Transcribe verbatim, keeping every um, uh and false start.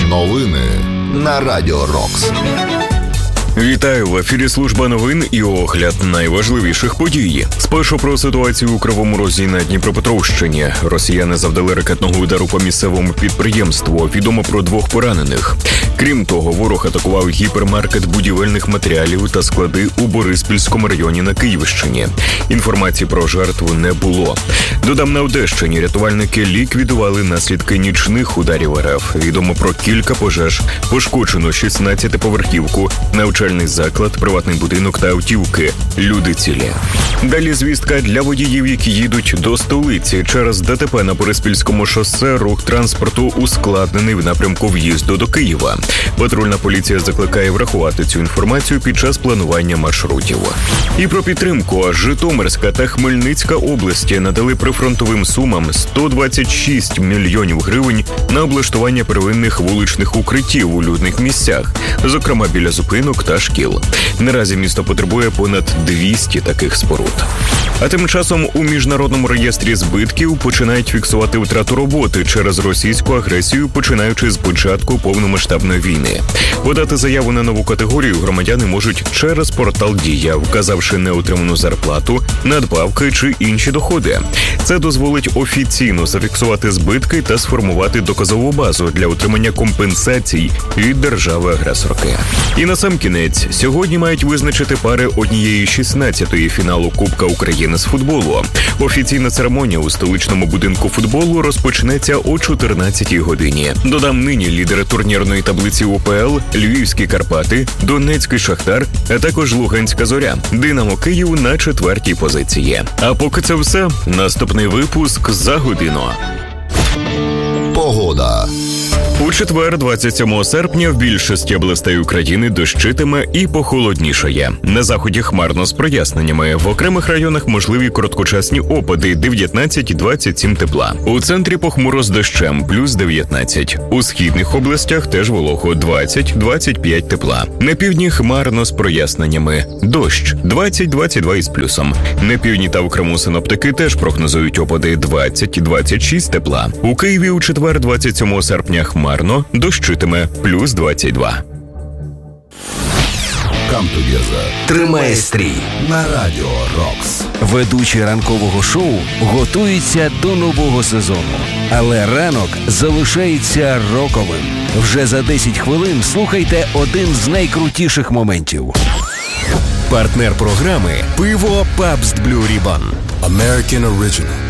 Новини на Радіо Рокс. Вітаю, в ефірі служба новин і огляд найважливіших подій. Спершу про ситуацію у Кривому Розі на Дніпропетровщині. Росіяни завдали ракетного удару по місцевому підприємству. Відомо про двох поранених. Крім того, ворог атакував гіпермаркет будівельних матеріалів та склади у Бориспільському районі на Київщині. Інформації про жертву не було. Додам, на Одещині рятувальники ліквідували наслідки нічних ударів РФ. Відомо про кілька пожеж. Пошкоджено шістнадцятиповерхівку, навчальний заклад, приватний будинок та автівки. Люди цілі. Далі звістка для водіїв, які їдуть до столиці. Через ДТП на Бориспільському шосе рух транспорту ускладнений в напрямку в'їзду до Києва. Патрульна поліція закликає врахувати цю інформацію під час планування маршрутів. І про підтримку. Житомирська та Хмельницька області надали прифронтовим Сумам сто двадцять шість мільйонів гривень на облаштування первинних вуличних укриттів у людних місцях, зокрема біля зупинок та шкіл. Наразі місто потребує понад двісті таких споруд. А тим часом у Міжнародному реєстрі збитків починають фіксувати втрату роботи через російську агресію, починаючи з початку повномасштабної війни. Подати заяву на нову категорію громадяни можуть через портал «Дія», вказавши неотриману зарплату, надбавки чи інші доходи. Це дозволить офіційно зафіксувати збитки та сформувати доказову базу для отримання компенсацій від держави-агресорки. І насамкінець, сьогодні мають визначити пари однієї шістнадцятої фіналу Кубка України з футболу. Офіційна церемонія у столичному будинку футболу розпочнеться о чотирнадцятій годині. Додам, нині лідери турнірної таблиці УПЛ – Львівські Карпати, Донецький Шахтар, а також Луганська Зоря. Динамо Київ на четвертій позиції. А поки це все, наступний випуск за годину. Погода. У четвер, двадцять сьомого серпня, в більшості областей України дощитиме і похолоднішає. На заході хмарно з проясненнями. В окремих районах можливі короткочасні опади – дев'ятнадцять - двадцять сім тепла. У центрі похмуро з дощем – плюс дев'ятнадцять. У східних областях теж волого – двадцять - двадцять п'ять тепла. На півдні хмарно з проясненнями. Дощ – двадцять - двадцять два із плюсом. На півдні та в Криму синоптики теж прогнозують опади – двадцять - двадцять шість тепла. У Києві у четвер, двадцять сьомого серпня, хмарно. Марно, дощитиме, плюс двадцять два. Come together. Тримає стрій На Радіо Рокс. Ведучі ранкового шоу готуються до нового сезону. Але ранок залишається роковим. Вже за десять хвилин слухайте один з найкрутіших моментів. Партнер програми – пиво Pabst Blue Ribbon. American Original.